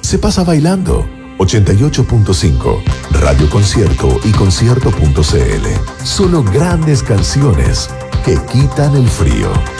se pasa bailando. 88.5, Radio Concierto y concierto.cl. Solo grandes canciones que quitan el frío.